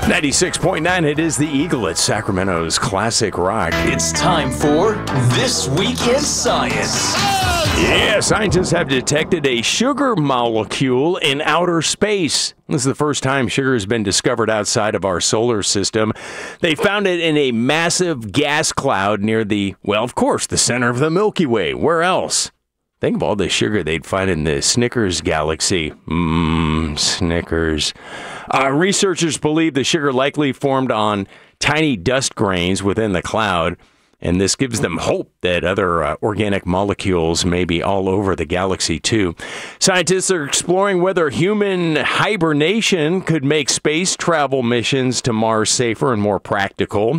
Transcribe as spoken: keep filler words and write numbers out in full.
ninety-six point nine, it is the Eagle at Sacramento's Classic Rock. It's time for This Week in Science. Yeah, scientists have detected a sugar molecule in outer space. This is the first time sugar has been discovered outside of our solar system. They found it in a massive gas cloud near the, well, of course, the center of the Milky Way. Where else? Think of all the sugar they'd find in the Snickers galaxy. Mmm, Snickers. Uh, researchers believe the sugar likely formed on tiny dust grains within the cloud, and this gives them hope that other uh, organic molecules may be all over the galaxy, too. Scientists are exploring whether human hibernation could make space travel missions to Mars safer and more practical.